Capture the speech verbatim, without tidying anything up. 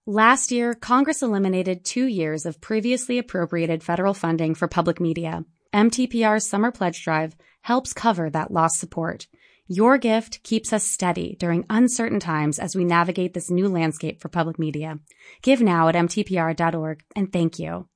Last year, Congress eliminated two years of previously appropriated federal funding for public media. M T P R's Summer Pledge Drive helps cover that lost support. Your gift keeps us steady during uncertain times as we navigate this new landscape for public media. Give now at m t p r dot org, and thank you.